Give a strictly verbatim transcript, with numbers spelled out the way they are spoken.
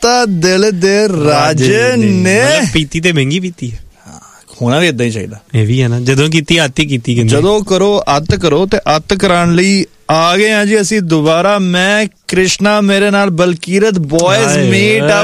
ਕੀਤਾ ਦਿਲ ਦੇ ਰਾਜੇ ਨੇ। ਪੀਤੀ ਤੇ ਮਹਿੰਗੀ ਪੀਤੀ ਹੈ, ਹੋਣਾ ਵੀ ਏਦਾਂ ਹੀ ਚਾਹੀਦਾ। ਇਹ ਵੀ ਹੈ ਨਾ, ਜਦੋਂ ਕੀਤੀ ਅੱਤ ਹੀ ਕੀਤੀ। ਜਦੋਂ ਕਰੋ ਅੱਤ ਕਰੋ, ਤੇ ਅੱਤ ਕਰਾਉਣ ਲਈ ਆ ਗਏ ਆ ਜੀ ਅਸੀਂ ਦੁਬਾਰਾ। ਮੈਂ ਕ੍ਰਿਸ਼ਨਾ, ਮੇਰੇ ਨਾਲ ਬਲਕੀਰਤ, ਬॉयਜ਼ ਮੀਟ